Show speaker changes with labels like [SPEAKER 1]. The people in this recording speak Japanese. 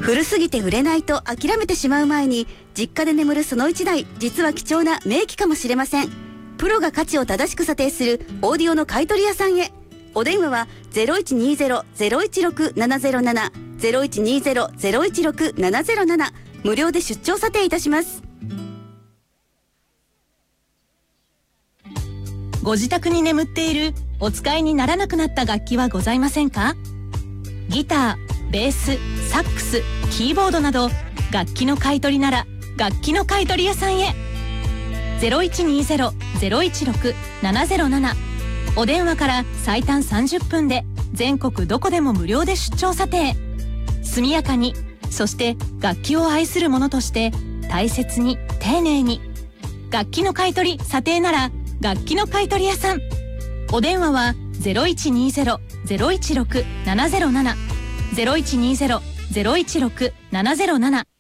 [SPEAKER 1] 古すぎて売れないと諦めてしまう前に、実家で眠るその1台、実は貴重な名機かもしれません。プロが価値を正しく査定するオーディオの買取屋さんへ。お電話は 0120-016-707 0120-016-707、無料で出張査定いたします。
[SPEAKER 2] ご自宅に眠っているお使いにならなくなった楽器はございませんか？ギター、ベース、サックス、キーボードなど楽器の買い取りなら楽器の買い取り屋さんへ。 0120-016-707、お電話から最短30分で全国どこでも無料で出張査定。速やかに、そして楽器を愛する者として大切に丁寧に。楽器の買い取り査定なら楽器の買い取り屋さん。お電話は 0120-016-707 0120-016-707